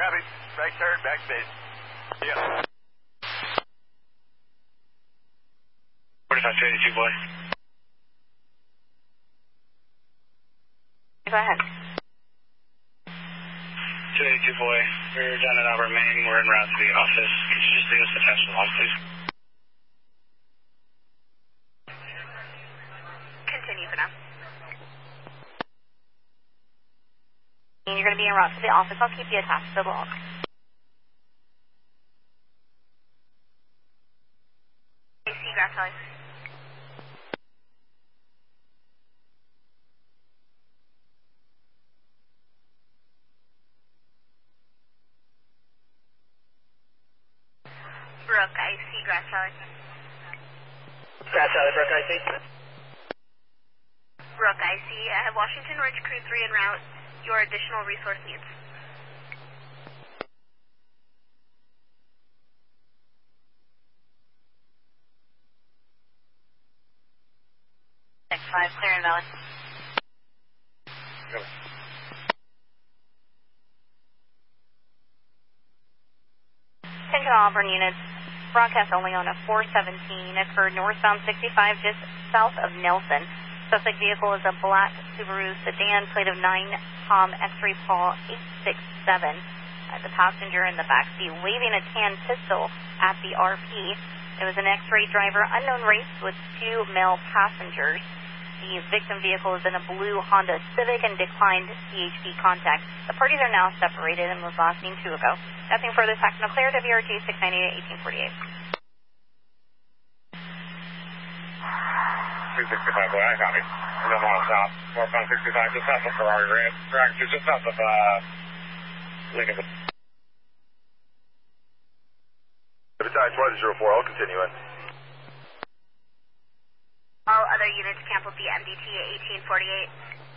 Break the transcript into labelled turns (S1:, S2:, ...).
S1: Copy. Right turn, back base. Yeah.
S2: 45-282, boy.
S3: Go ahead.
S2: 282, boy. We're down at Albert, Maine. We're en route to the office. Could you just leave us attached to the log, please?
S3: Continue for now. You're going to be en route to the office. I'll keep you attached to the log. Seagrass Valley. Brooke, I see Grass Valley.
S2: Grass Valley, Brooke, I see.
S3: Brooke, I see. I have Washington Ridge Crew 3 en route. Your additional resource needs. X5, clear and valid.
S2: Go.
S3: Attention Auburn units. Broadcast only on a 417 occurred northbound 65 just south of Nelson. Suspect vehicle is a black Subaru sedan, plate of 9 Tom X-ray Paul 867. The passenger in the backseat waving a tan pistol at the RP. It was an X-ray driver, unknown race with 2 male passengers. The victim vehicle is in a blue Honda Civic and declined CHP contact. The parties are now separated and was last seen 2 ago. Nothing further. Tactical clear. WRG 698 1848.
S2: 265, boy, I copy. I'm on south. Northbound 65, just south of Ferrari Ranch. Actually, just south of, Lincoln.
S1: Appetite 104, I'll continue in.
S3: All other units canceled the MDT 1848.